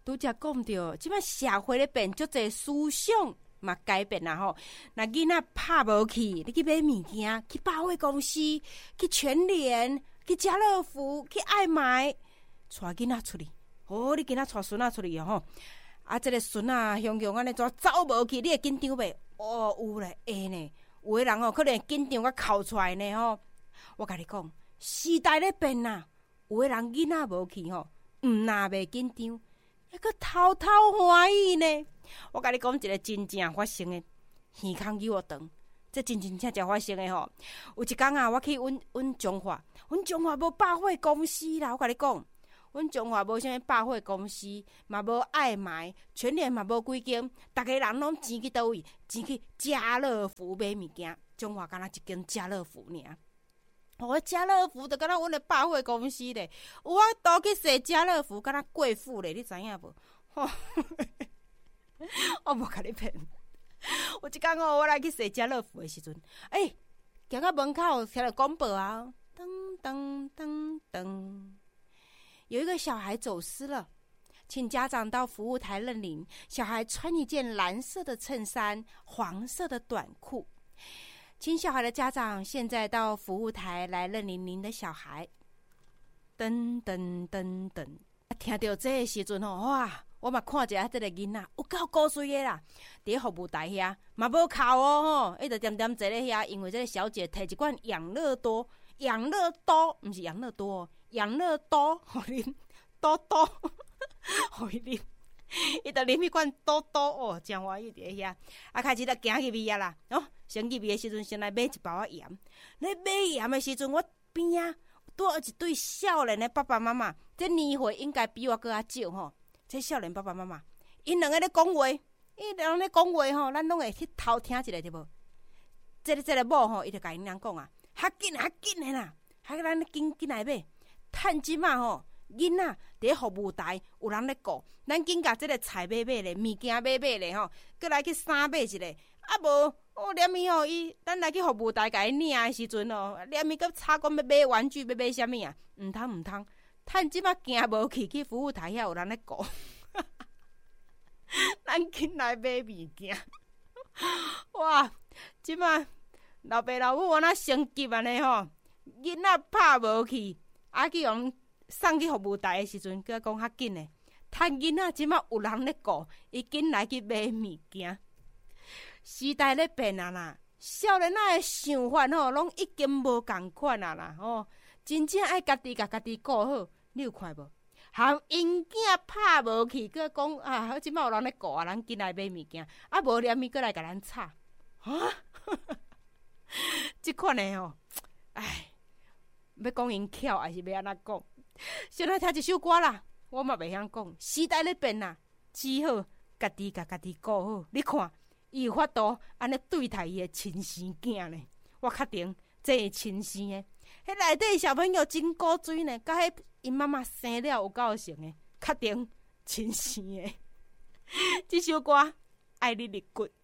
拄则讲着，即摆社会咧变，足侪思想嘛改变啦吼。那囡仔拍无去，你去买物件，去百货公司，去全联，去家乐福，去爱买，带囡仔出去。哦，你今仔带孙仔出去哦吼，啊，这个孙仔雄雄安尼怎走无去？你会紧张袂？哦，有咧，会呢。有的人哦，可能紧张甲哭出来呢吼。我甲你讲，时代咧变啦，有的人囡仔无去吼，毋那袂紧张，还佫偷偷欢喜呢。我甲你讲一个真正发生的耳孔幼儿堂，这真正发生的吼。有一天啊，我去阮中华无百货公司啦。我甲你讲，阮中华无啥物百货公司，嘛无爱买，全联嘛无几间，逐个人拢钱去倒位？钱去家乐福买物件。中华敢若一间家乐福尔。我家乐福就敢若阮的百货公司咧，有法度去洗家乐福，敢若贵妇咧，你知影无？吼，我无甲你骗。有一天哦，我来去洗家乐福的时阵，行到门口，听到广播啊，噔噔噔噔。有一个小孩走失了，请家长到服务台认领。小孩穿一件蓝色的衬衫，黄色的短裤。请小孩的家长现在到服务台来认领您的小孩。噔噔噔噔，听到这个时阵吼，哇！我嘛看一下这个囡仔，有够古锥的啦！伫服务台遐嘛无哭哦吼，伊就点点坐咧遐，因为这个小姐摕一罐养乐多，毋是养乐多。养乐多，互啉多多，互伊啉，伊就啉迄罐多多哦，真欢喜伫遐。啊，开始就行入去啊啦，哦，先入去的时阵，先来买一包仔盐。咧买盐的时阵，我边啊拄有一对少年的爸爸妈妈，这年岁应该比我搁较少吼。这少年爸爸妈妈，因两个咧讲话，吼，咱拢会去偷听一下，对无？这个某吼，伊就甲因人讲啊，较紧的啦，咱紧来买。趁即嘛吼，囡仔伫服务台有人咧顾，咱紧甲即个菜买咧，物件买咧吼，过来去衫买一个。啊无，连伊吼咱来去服务台甲伊领的时阵哦，连伊搁吵讲要买玩具，要买啥物啊？毋通，趁即嘛行无去服务台遐有人咧顾，咱紧来买物件。哇，即嘛老爸老母安那升级安尼吼，囡仔拍无去。啊，去用送去服务台的时阵，佮讲较紧诶。趁囡仔即马有人咧顾，伊紧来去买物件。时代咧变啊啦，少年仔诶想法吼，拢已经无共款啊啦吼。真正爱家己甲家己顾好，你有看无？含因囝拍无去，佮讲啊，好即马有人咧顾啊，咱紧来买物件。啊，无连伊过来甲咱吵啊！即款诶吼，唉。要讲因巧，还是要安怎讲？先来听一首歌啦，我嘛袂晓讲。时代咧变啦，只好家己甲家己顾好。你看，伊有法度安尼对待伊的亲生囝呢？我确定这是亲生的。迄内底小朋友真古锥呢，甲迄因妈妈生了有够像的，确定亲生的。这首歌爱你入骨。